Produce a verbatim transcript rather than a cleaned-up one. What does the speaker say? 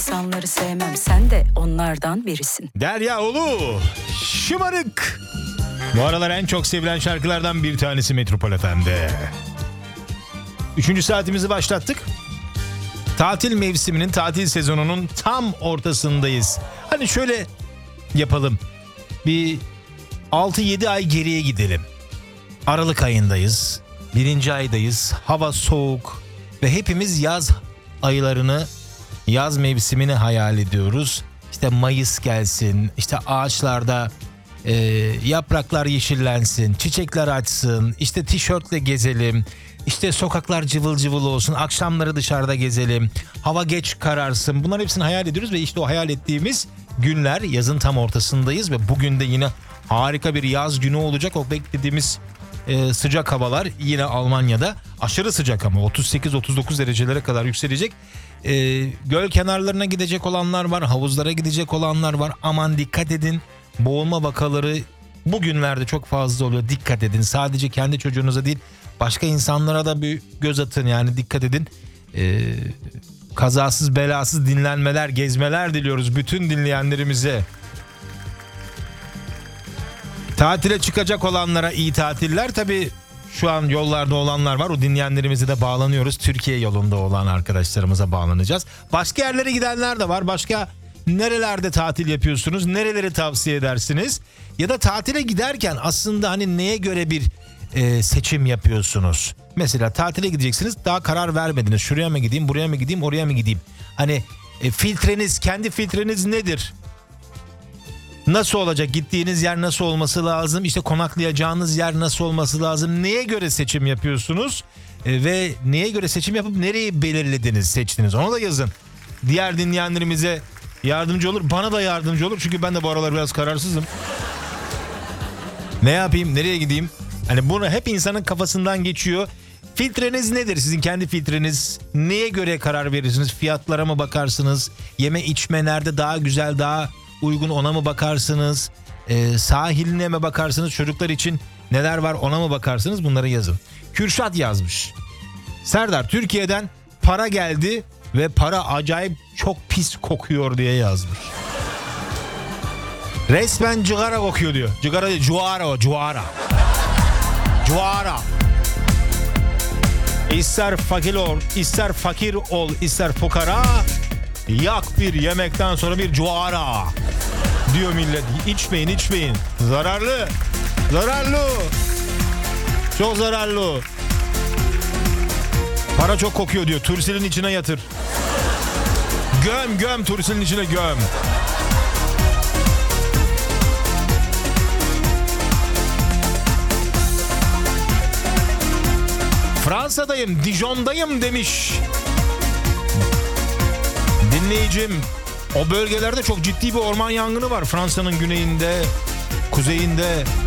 insanları sevmem, sen de onlardan birisin. Derya Ulu, Şımarık. Bu aralar en çok sevilen şarkılardan bir tanesi Metropol F M'de. Üçüncü saatimizi başlattık. Tatil mevsiminin, tatil sezonunun tam ortasındayız. Hani şöyle yapalım. Bir altı yedi ay geriye gidelim. Aralık ayındayız. Birinci aydayız. Hava soğuk. Ve hepimiz yaz aylarını, yaz mevsimini hayal ediyoruz. İşte Mayıs gelsin. İşte ağaçlarda e, yapraklar yeşillensin. Çiçekler açsın. İşte tişörtle gezelim. İşte sokaklar cıvıl cıvıl olsun. Akşamları dışarıda gezelim. Hava geç kararsın. Bunların hepsini hayal ediyoruz ve işte o hayal ettiğimiz günler, yazın tam ortasındayız ve bugün de yine harika bir yaz günü olacak. O beklediğimiz e, sıcak havalar yine Almanya'da aşırı sıcak ama otuz sekiz otuz dokuz derecelere kadar yükselecek. E, göl kenarlarına gidecek olanlar var, havuzlara gidecek olanlar var. Aman dikkat edin. Boğulma vakaları bugünlerde çok fazla oluyor. Dikkat edin. Sadece kendi çocuğunuza değil, başka insanlara da bir göz atın, yani dikkat edin. Ee, kazasız belasız dinlenmeler, gezmeler diliyoruz bütün dinleyenlerimize. Tatile çıkacak olanlara iyi tatiller. Tabii şu an yollarda olanlar var. O dinleyenlerimize de bağlanıyoruz. Türkiye yolunda olan arkadaşlarımıza bağlanacağız. Başka yerlere gidenler de var. Başka nerelerde tatil yapıyorsunuz? Nereleri tavsiye edersiniz? Ya da tatile giderken aslında hani neye göre bir e, seçim yapıyorsunuz? Mesela tatile gideceksiniz, daha karar vermediniz. Şuraya mı gideyim, buraya mı gideyim, oraya mı gideyim? Hani e, filtreniz, kendi filtreniz nedir? Nasıl olacak? Gittiğiniz yer nasıl olması lazım? İşte konaklayacağınız yer nasıl olması lazım? Neye göre seçim yapıyorsunuz? E, ve neye göre seçim yapıp nereyi belirlediniz, seçtiniz? Onu da yazın. Diğer dinleyenlerimize yardımcı olur. Bana da yardımcı olur. Çünkü ben de bu aralar biraz kararsızım. Ne yapayım? Nereye gideyim? Hani bunu hep insanın kafasından geçiyor. Filtreniz nedir? Sizin kendi filtreniz. Neye göre karar verirsiniz? Fiyatlara mı bakarsınız? Yeme içme nerede daha güzel, daha uygun, ona mı bakarsınız? Ee, sahiline mi bakarsınız? Çocuklar için neler var, ona mı bakarsınız? Bunları yazın. Kürşat yazmış. Serdar, Türkiye'den para geldi ve para acayip çok pis kokuyor diye yazmış. Resmen cigara kokuyor diyor. Cigara değil, cuara o, cuara. Cuara. İster fakir ol, ister fakir ol, ister fukara, yak bir yemekten sonra bir cuara diyor millet. İçmeyin, içmeyin. Zararlı. Zararlı. Çok zararlı. Para çok kokuyor diyor. Tursilin içine yatır. Göm göm, tursilin içine göm. Fransa'dayım, Dijon'dayım demiş dinleyicim. O bölgelerde çok ciddi bir orman yangını var. Fransa'nın güneyinde, kuzeyinde.